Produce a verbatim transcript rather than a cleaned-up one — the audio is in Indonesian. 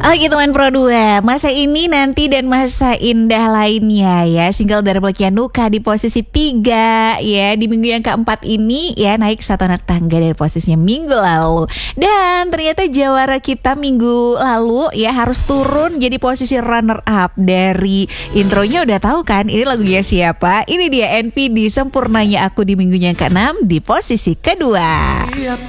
Oke teman Pro dua, masa ini nanti dan masa indah lainnya ya. Single dari Plekyanuka di posisi tiga ya. Di minggu yang keempat ini ya naik satu anak tangga dari posisinya minggu lalu. Dan ternyata jawara kita minggu lalu ya harus turun jadi posisi runner up. Dari intronya udah tahu kan ini lagunya siapa? Ini dia N P D Sempurnanya Aku di minggu yang keenam di posisi kedua.